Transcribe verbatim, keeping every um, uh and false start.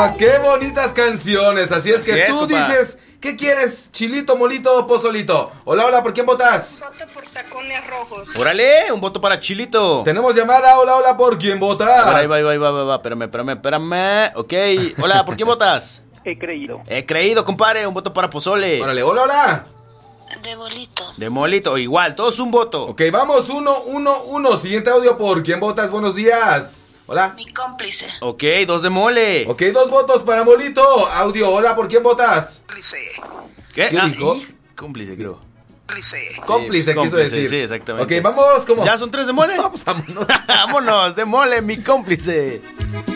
Ah, qué bonitas canciones. Así es que Así es, tú papá. dices, ¿qué quieres? ¿Chilito, molito o pozolito? Hola, hola, ¿por quién votas? Voto por tacones rojos. Órale, un voto para Chilito. Tenemos llamada. Hola, hola, ¿por quién votas? A ver, ahí va, ahí va, ahí va, ahí va. Espérame, espérame, espérame. Ok. Hola, ¿por quién votas? He creído. He creído, compadre. Un voto para Pozole. Órale, hola, hola. De bolito. De Molito, igual, todos un voto. Ok, vamos, uno, uno, uno. Siguiente audio, ¿por quién votas? Buenos días. Hola. Mi cómplice. Ok, dos de mole. Ok, dos votos para Molito. Audio, hola, ¿por quién votas? Cómplice. ¿Qué? ¿Qué Ah, dijo? ij, cómplice, creo. Cómplice. Cómplice, quiso cómplice, decir. sí, exactamente. Ok, vamos, ¿cómo? ¿Ya son tres de mole? Vamos, vámonos. Vámonos, de mole, mi cómplice.